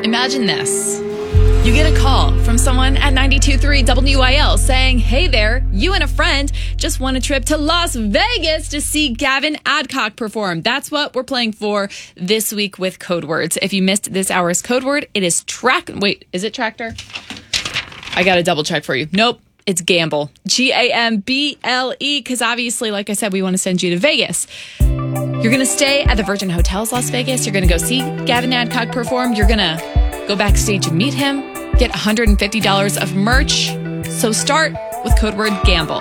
Imagine this. You get a call from someone at 92.3 WIL saying, hey there, you and a friend just won a trip to Las Vegas to see Gavin Adcock perform. That's what we're playing for this week with Code Words. If you missed this hour's code word, it is is it tractor? I got to double check for you. Nope. It's gamble. Gamble, because obviously, like I said, we want to send you to Vegas. You're going to stay at the Virgin Hotels Las Vegas. You're going to go see Gavin Adcock perform. You're going to go backstage and meet him, get $150 of merch. So start with code word gamble.